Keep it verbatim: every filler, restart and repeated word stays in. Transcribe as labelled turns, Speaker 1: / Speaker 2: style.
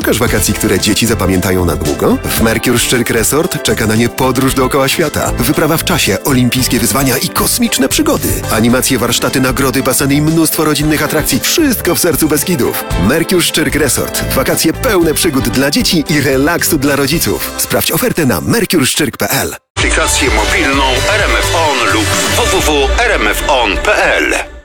Speaker 1: Szukasz wakacji, które dzieci zapamiętają na długo? W Mercure Szczyrk Resort czeka na nie podróż dookoła świata, wyprawa w czasie, olimpijskie wyzwania i kosmiczne przygody. Animacje, warsztaty, nagrody, baseny i mnóstwo rodzinnych atrakcji. Wszystko w sercu Beskidów. Mercure Szczyrk Resort. Wakacje pełne przygód dla dzieci i relaksu dla rodziców. Sprawdź ofertę na mercure szczyrk kropka p l.
Speaker 2: Aplikację mobilną R M F On lub w w w kropka r m f on kropka p l.